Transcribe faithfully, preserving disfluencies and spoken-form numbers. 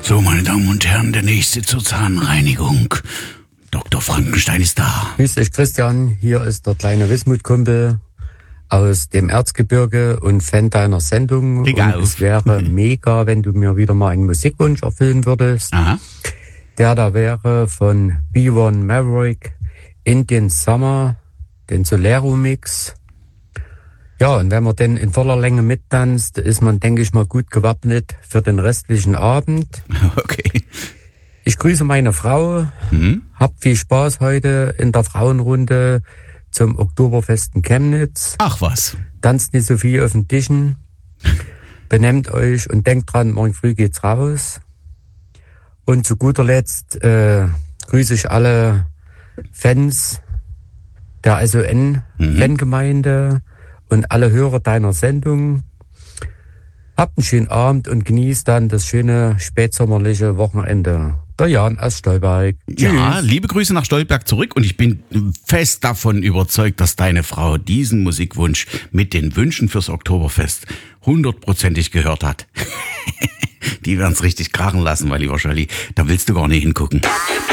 So, meine Damen und Herren, der nächste zur Zahnreinigung. Doktor Frankenstein ist da. Grüß dich, Christian. Hier ist der kleine Wismut-Kumpel aus dem Erzgebirge und Fan deiner Sendung. Egal. Und es wäre mega, wenn du mir wieder mal einen Musikwunsch erfüllen würdest. Aha. Der da wäre von B eins Maverick, Indian Summer, den Solero-Mix. Ja, und wenn man denn in voller Länge mittanzt, ist man, denke ich mal, gut gewappnet für den restlichen Abend. Okay. Ich grüße meine Frau, Mhm. habt viel Spaß heute in der Frauenrunde zum Oktoberfest in Chemnitz. Ach was. Tanzt nicht so viel auf den Tischen, benehmt euch und denkt dran, morgen früh geht's raus. Und zu guter Letzt äh, grüße ich alle Fans der S O N-Fangemeinde und alle Hörer deiner Sendung. Habt einen schönen Abend und genießt dann das schöne spätsommerliche Wochenende. Der Jan aus Stolberg. Ja, liebe Grüße nach Stolberg zurück und ich bin fest davon überzeugt, dass deine Frau diesen Musikwunsch mit den Wünschen fürs Oktoberfest hundertprozentig gehört hat. Die werden's richtig krachen lassen, weil lieber Scholli, da willst du gar nicht hingucken.